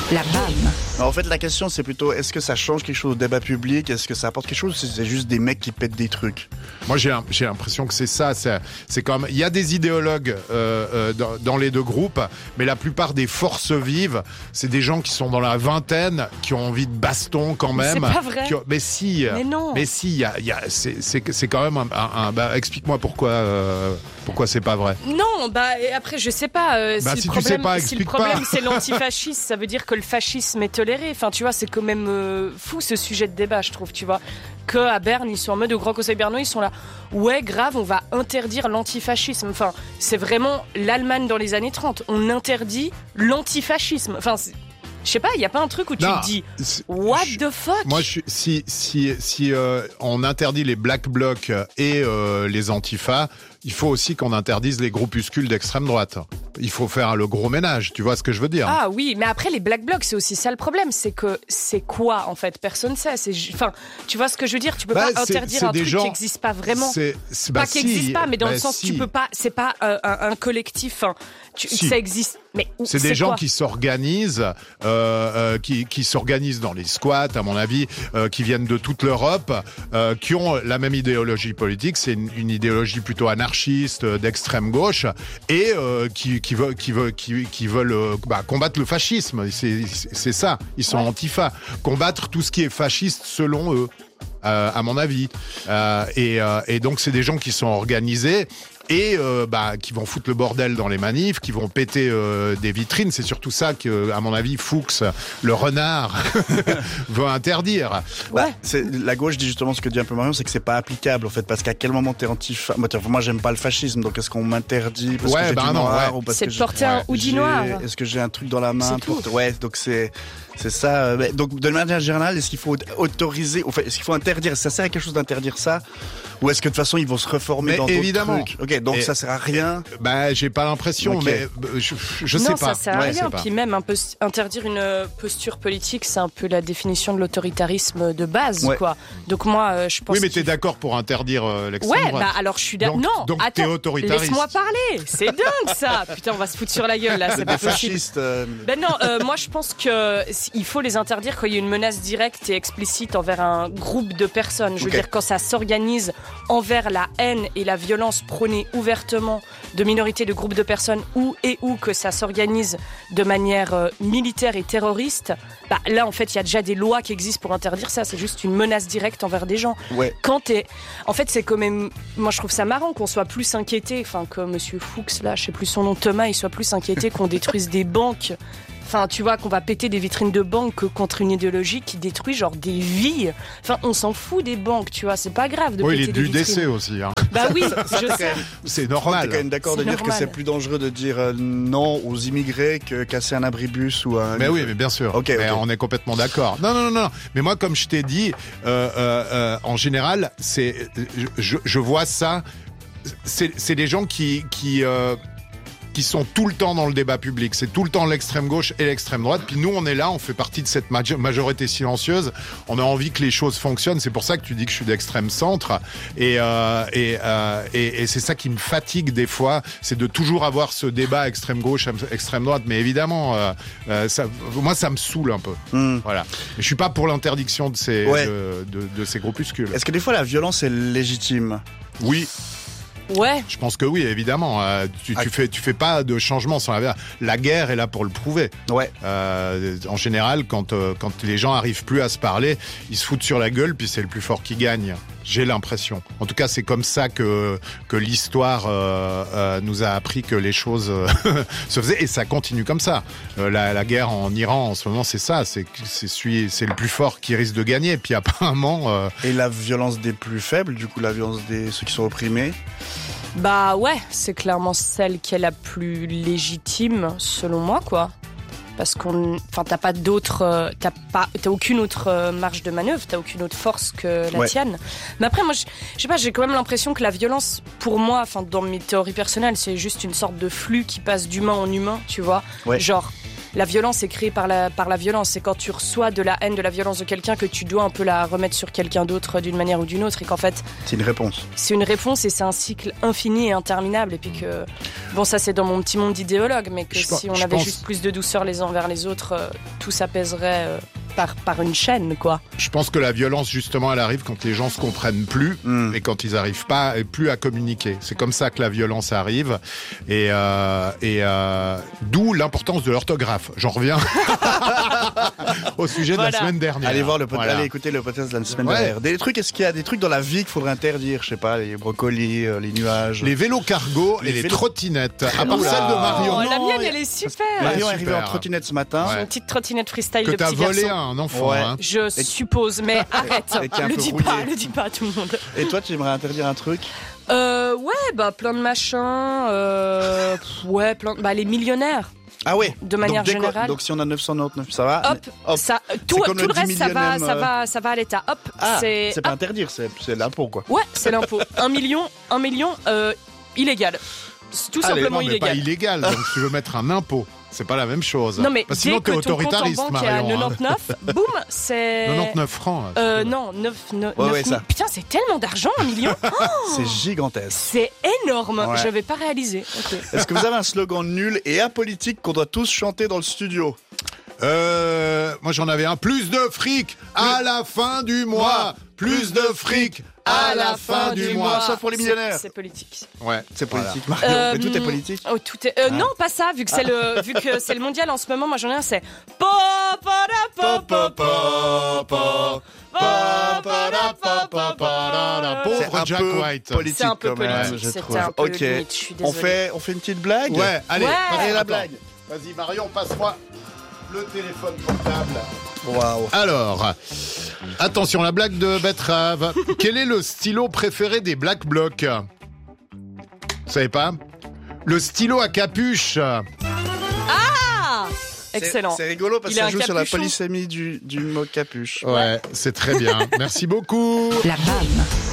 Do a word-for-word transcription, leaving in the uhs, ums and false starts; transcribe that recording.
la B A M. En fait, la question, c'est plutôt, est-ce que ça change quelque chose au débat public? Est-ce que ça apporte quelque chose? Ou c'est juste des mecs qui pètent des trucs? Moi, j'ai, j'ai l'impression que c'est ça. C'est, c'est comme, il y a des idéologues euh, euh, dans, dans les deux groupes, mais la plupart des forces vives, c'est des gens qui sont dans la vingtaine, qui ont envie de baston quand même. Mais c'est pas vrai. Qui ont, mais si. Mais non. Mais si, y a, y a, c'est, c'est, c'est quand même un. un, un bah, explique-moi pourquoi, euh, pourquoi c'est pas vrai. Non, bah et après, je sais pas. Euh, bah, si, si le tu problème, sais pas, si explique le problème pas. c'est l'antifascisme, ça veut dire que le fascisme est toléré. Enfin, tu vois, c'est quand même euh, fou ce sujet de débat, je trouve, tu vois. Que à Berne, ils sont en mode au Grand Conseil bernois, ils sont là. Ouais, grave, on va interdire l'antifascisme. Enfin, c'est vraiment l'Allemagne dans les années trente. On interdit l'antifascisme. Enfin, c'est... je sais pas, il y a pas un truc où tu non, te dis what je, the fuck? Moi, je, si si si euh, on interdit les black blocs et euh, les antifas, il faut aussi qu'on interdise les groupuscules d'extrême droite. Il faut faire le gros ménage, tu vois ce que je veux dire? Ah oui, mais après les black blocs, c'est aussi ça le problème, c'est que c'est quoi en fait? Personne sait. C'est, enfin, tu vois ce que je veux dire? Tu peux bah, pas c'est, interdire c'est un truc gens... qui n'existe pas vraiment. C'est, c'est, bah, pas qui si, n'existe pas, mais dans bah, le sens si. tu peux pas. C'est pas euh, un, un collectif. Hein, tu, si. Ça existe. Mais où, c'est, c'est des gens quoi? qui s'organisent, euh, euh, qui, qui s'organisent dans les squats, à mon avis, euh, qui viennent de toute l'Europe, euh, qui ont la même idéologie politique. C'est une, une idéologie plutôt anarchiste, d'extrême gauche, et euh, qui, qui veulent, qui veulent, qui, qui veulent euh, bah, combattre le fascisme. C'est, c'est ça. Ils sont ouais. antifa. Combattre tout ce qui est fasciste selon eux, euh, à mon avis. Euh, et, euh, et donc c'est des gens qui sont organisés. Et euh, bah, qui vont foutre le bordel dans les manifs, qui vont péter euh, des vitrines. C'est surtout ça que, à mon avis, Fuchs, le renard, veut interdire. Ouais. Bah, c'est, la gauche dit justement ce que dit un peu Marion, c'est que c'est pas applicable en fait, parce qu'à quel moment t'es antifa? Moi, moi j'aime pas le fascisme, donc est-ce qu'on m'interdit parce ouais, que j'ai bah du non, noir ouais. ou parce c'est que de porter un hoodie noir. Est-ce que j'ai un truc dans la main? C'est tout. Pour... Ouais, donc c'est c'est ça. Donc de manière générale, est-ce qu'il faut autoriser, enfin, est-ce qu'il faut interdire? Ça sert à quelque chose d'interdire ça? Ou est-ce que de toute façon ils vont se reformer mais dans évidemment. d'autres trucs? Ok, donc et ça sert à rien. Bah, j'ai pas l'impression, okay. mais je, je sais non, pas. Non, ça sert à ouais, rien. Puis même un peu interdire une posture politique, c'est un peu la définition de l'autoritarisme de base, ouais. quoi. Donc moi, je pense. Oui, mais t'es d'accord pour interdire euh, l'extrême ouais, droite. bah alors je suis d'accord. Non, donc attends, t'es autoritariste. Laisse-moi parler. C'est dingue ça. Putain, on va se foutre sur la gueule là. C'est pas possible. Euh... Ben non, euh, moi je pense que il faut les interdire quand il y a une menace directe et explicite envers un groupe de personnes. Je veux okay. dire quand ça s'organise envers la haine et la violence prônée ouvertement de minorités, de groupes de personnes, ou et ou que ça s'organise de manière euh, militaire et terroriste, bah là en fait il y a déjà des lois qui existent pour interdire ça. C'est juste une menace directe envers des gens. Ouais. Quand t'es, en fait c'est quand même, moi je trouve ça marrant qu'on soit plus inquiété, enfin que Monsieur Fuchs là, je sais plus son nom, Thomas, il soit plus inquiété qu'on détruise des banques. Enfin, tu vois, qu'on va péter des vitrines de banques que contre une idéologie qui détruit genre des vies. Enfin, on s'en fout des banques, tu vois, c'est pas grave de oui, péter des vitrines. Oui, il est du décès aussi. Hein. Bah oui, ça, je sais. C'est normal. T'es quand même d'accord c'est de dire normal. que c'est plus dangereux de dire euh, non aux immigrés que casser un abribus ou un... Mais oui, mais bien sûr. Okay, mais okay. on est complètement d'accord. Non, non, non, non. Mais moi, comme je t'ai dit, euh, euh, euh, en général, c'est, je, je vois ça. C'est, c'est des gens qui, qui. Euh, qui sont tout le temps dans le débat public. C'est tout le temps l'extrême gauche et l'extrême droite. Puis nous, on est là, on fait partie de cette majorité silencieuse. On a envie que les choses fonctionnent. C'est pour ça que tu dis que je suis d'extrême centre. Et, euh, et, euh, et, et c'est ça qui me fatigue des fois, c'est de toujours avoir ce débat extrême gauche, extrême droite. Mais évidemment, euh, euh, ça, moi, ça me saoule un peu. Mm. Voilà. Mais je suis pas pour l'interdiction de ces, ouais. de, de, de ces groupuscules. Est-ce que des fois, la violence est légitime? Oui. Ouais. Je pense que oui, évidemment. Euh, tu, tu fais, tu fais pas de changement sans la guerre. La guerre est là pour le prouver. Ouais. Euh, en général, quand euh, quand les gens arrivent plus à se parler, ils se foutent sur la gueule, puis c'est le plus fort qui gagne. J'ai l'impression. En tout cas, c'est comme ça que que l'histoire euh, euh, nous a appris que les choses euh, se faisaient, et ça continue comme ça. Euh, la, la guerre en Iran en ce moment, c'est ça. C'est c'est celui, c'est le plus fort qui risque de gagner. Puis apparemment. Euh... Et la violence des plus faibles, du coup, la violence des ceux qui sont opprimés. Bah ouais, c'est clairement celle qui est la plus légitime, selon moi, quoi. Parce qu'on, enfin, t'as pas d'autre, euh, t'as pas, t'as aucune autre euh, marge de manœuvre, t'as aucune autre force que la ouais. tienne. Mais après, moi, je sais pas, j'ai quand même l'impression que la violence, pour moi, enfin, dans mes théories personnelles, c'est juste une sorte de flux qui passe d'humain en humain, tu vois. Ouais. Genre, la violence est créée par la, par la violence. C'est quand tu reçois de la haine, de la violence de quelqu'un que tu dois un peu la remettre sur quelqu'un d'autre d'une manière ou d'une autre et qu'en fait... C'est une réponse. C'est une réponse et c'est un cycle infini et interminable. Et puis que... Bon, ça c'est dans mon petit monde d'idéologue, mais que je si on je avait pense... juste plus de douceur les uns envers les autres, euh, tout s'apaiserait euh, par, par une chaîne, quoi. Je pense que la violence, justement, elle arrive quand les gens se comprennent plus mm. et quand ils n'arrivent pas et plus à communiquer. C'est comme ça que la violence arrive. Et, euh, et euh, d'où l'importance de l'orthographe. J'en reviens au sujet voilà. de la semaine dernière. Allez voir le podcast, voilà. allez écouter le podcast de la semaine ouais. dernière. Des trucs, est-ce qu'il y a des trucs dans la vie qu'il faudrait interdire? Je sais pas, les brocolis, euh, les nuages. Les vélos cargo les et les vélos... trottinettes. À part celle de Marion. Oh, la mienne, elle est super. Marion est arrivée en trottinette ce matin. Ouais. Une petite trottinette freestyle que de petit garçon. Que t'as volé à un enfant. Ouais. Hein. Je et suppose, mais arrête. Le dis rouillé. pas, le dis pas à tout le monde. Et toi, tu aimerais interdire un truc? Euh, ouais, bah plein de machins. Euh, ouais, plein. Bah les millionnaires. Ah ouais. De manière donc, générale. Donc si on a neuf cent quatre-vingt-dix, ça va. Hop, hop. Ça, tout, tout le, le reste, ça va, euh... ça va, ça va à l'État. Hop. Ah, c'est, c'est pas interdire, c'est, c'est l'impôt quoi. Ouais, c'est l'impôt. un million, un million, euh, illégal. C'est tout Allez, simplement non, mais illégal. Pas illégal. Donc tu veux mettre un impôt. C'est pas la même chose. Non mais Parce dès sinon, que t'es ton compte en banque est à quatre-vingt-dix-neuf, boum, c'est... quatre-vingt-dix-neuf francs. Euh, non, neuf, neuf, ouais, neuf ouais, ça. Putain, c'est tellement d'argent, un million. Oh, c'est gigantesque. C'est énorme. Ouais. J'avais pas réalisé. Okay. Est-ce que vous avez un slogan nul et apolitique qu'on doit tous chanter dans le studio? Euh, moi j'en avais un. Plus de fric à la fin du mois. Plus de fric à la fin du mois. Sauf pour les millionnaires. C'est, c'est politique. Ouais, c'est politique. Voilà. Euh, Mais tout est politique. Oh, tout est. Euh, ah. Non, pas ça. Vu que c'est ah. le, vu que c'est le mondial en ce moment, moi j'en ai un. C'est. Pauvre Jack White. Politique, c'est un peu quand même, politique. je C'était trouve. un peu Ok. limite, je suis on fait, on fait une petite blague. Ouais. Allez. Ouais. Allez la blague. Vas-y Marion, passe-moi le téléphone portable. Waouh. Alors, attention, la blague de Betrave. Quel est le stylo préféré des Black Blocs? Vous savez pas? Le stylo à capuche. Ah! Excellent. C'est, c'est rigolo parce Il que ça joue capuchon. sur la polysémie du, du mot capuche. Ouais, c'est très bien. Merci beaucoup. La B A M.